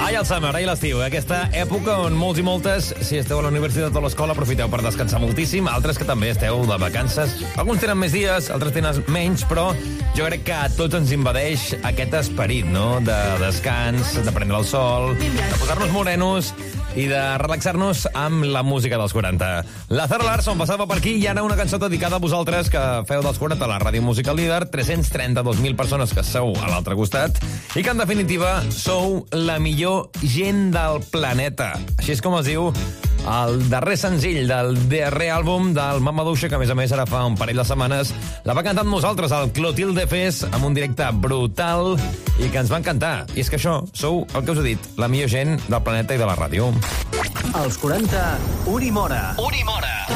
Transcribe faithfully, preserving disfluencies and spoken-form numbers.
Ai, el summer, ai, l'estiu, eh? Aquesta època on molts i moltes, si esteu a la universitat o a l'escola, aprofiteu per descansar moltíssim, altres que també esteu de vacances. Alguns tenen més dies, altres tenen menys, però jo crec que a tots ens invadeix aquest esperit, no?, de descans, de prendre el sol, de posar-nos morenos i de relaxar-nos amb la música dels quaranta. La Zara Larsson passava per aquí i ara una cançó dedicada a vosaltres que feu dels quaranta a la ràdio musical líder, tres-cents trenta-dos mil persones que sou a l'altre costat i que, en definitiva, sou la millor gent del planeta. Així és com es diu el darrer senzill del darrer àlbum del Mamadouxa, que a més a més ara fa un parell de setmanes la va cantar amb nosaltres, el Clotilde Fes, amb un directe brutal i que ens va encantar. I és que això, sou, el que us he dit, la millor gent del planeta i de la ràdio. Els quaranta, Uri Mora. Uri Mora.